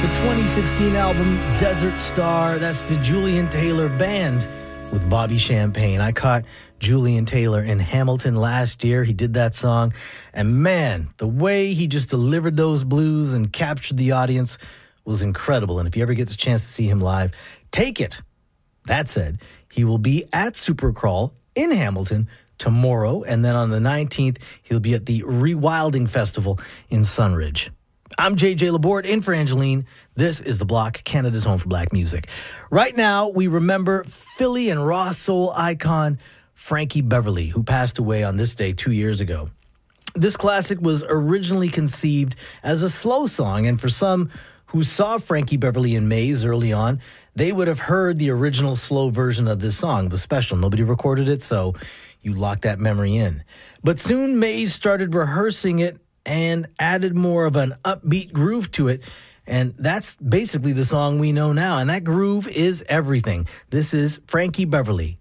the 2016 album Desert Star. That's the Julian Taylor Band with Bobby Champagne. I caught Julian Taylor in Hamilton last year. He did that song. And man, the way he just delivered those blues and captured the audience was incredible. And if you ever get the chance to see him live, take it. That said, he will be at Supercrawl in Hamilton tomorrow. And then on the 19th, he'll be at the Rewilding Festival in Sunridge. I'm JJ Laborde, in for Angeline. This is The Block, Canada's home for black music. Right now, we remember Philly and raw soul icon Frankie Beverly, who passed away on this day 2 years ago. This classic was originally conceived as a slow song, and for some who saw Frankie Beverly in Maze early on, they would have heard the original slow version of this song. It was special. Nobody recorded it, so you lock that memory in. But soon Maze started rehearsing it and added more of an upbeat groove to it. And that's basically the song we know now. And that groove is everything. This is Frankie Beverly